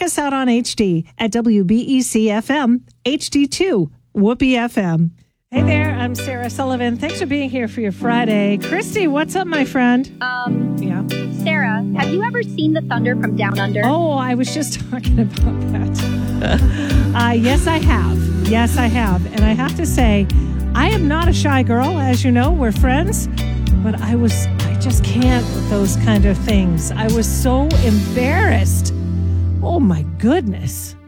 check us out on HD at WBEC FM, HD2, Whoopee FM. Hey there, I'm Sarah Sullivan. Thanks for being here for your Friday. Christy, what's up, my friend? Yeah. Sarah, have you ever seen the thunder from down under? Oh, I was just talking about that. Yes, I have. Yes, I have. And I have to say, I am not a shy girl. As you know, we're friends. But I just can't with those kind of things. I was so embarrassed. Oh, my goodness.